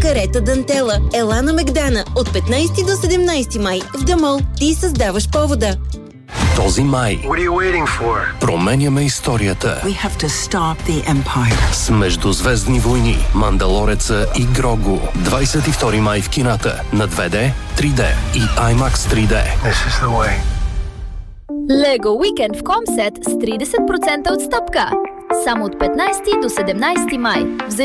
карета Дантела. Ела на Мегдана от 15 до 17 май в Дамол. Ти създаваш повода. Този май променяме историята с Междузвездни войни, Мандалореца и Грогу. 22 май в кината на 2D, 3D и IMAX 3D. Лего уикенд в Комсет с 30% отстъпка. Само от 15 до 17 май.